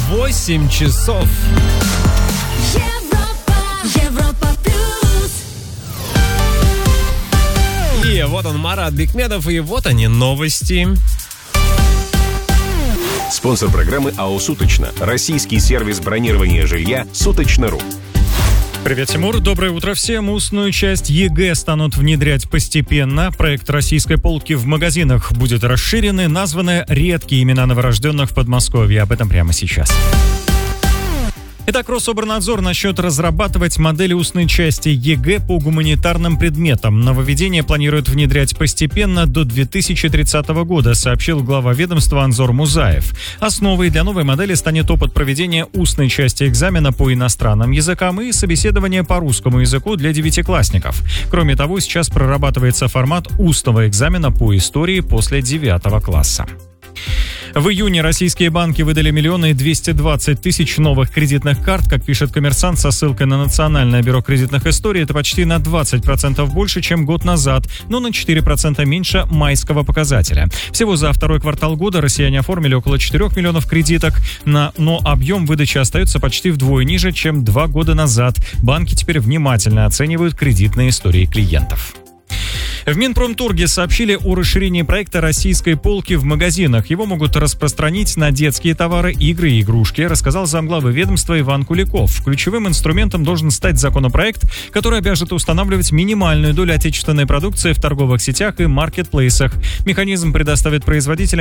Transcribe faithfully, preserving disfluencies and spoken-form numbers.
восемь часов. Европа плюс. И вот он, Марат Бекмедов, и вот они, новости. Спонсор программы АО «Суточно». Российский сервис бронирования жилья «Суточно.ру». Привет, Тимур. Доброе утро всем. Устную часть ЕГЭ станут внедрять постепенно. Проект российской полки в магазинах будет расширен и названы редкие имена новорожденных в Подмосковье. Об этом прямо сейчас. Итак, Рособорнадзор начнет разрабатывать модели устной части ЕГЭ по гуманитарным предметам. Нововведение планируют внедрять постепенно до две тысячи тридцатого года, сообщил глава ведомства Анзор Музаев. Основой для новой модели станет опыт проведения устной части экзамена по иностранным языкам и собеседования по русскому языку для девятиклассников. Кроме того, сейчас прорабатывается формат устного экзамена по истории после девятого класса. В июне российские банки выдали миллионы двести двадцать тысяч новых кредитных карт. Как пишет «Коммерсант» со ссылкой на Национальное бюро кредитных историй, это почти на двадцать процентов больше, чем год назад, но на четыре процента меньше майского показателя. Всего за второй квартал года россияне оформили около четырёх миллионов кредиток, но объем выдачи остается почти вдвое ниже, чем два года назад. Банки теперь внимательно оценивают кредитные истории клиентов. В Минпромторге сообщили о расширении проекта российской полки в магазинах. Его могут распространить на детские товары, игры и игрушки, рассказал замглавы ведомства Иван Куликов. Ключевым инструментом должен стать законопроект, который обяжет устанавливать минимальную долю отечественной продукции в торговых сетях и маркетплейсах. Механизм предоставит производителям